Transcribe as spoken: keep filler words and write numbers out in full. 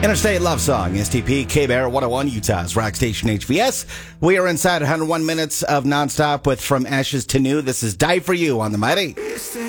Interstate Love Song, S T P, K-Bear, one oh one, Utah's Rock Station H V S. We are inside one hundred one minutes of nonstop with From Ashes to New. This is Die For You on the Mighty.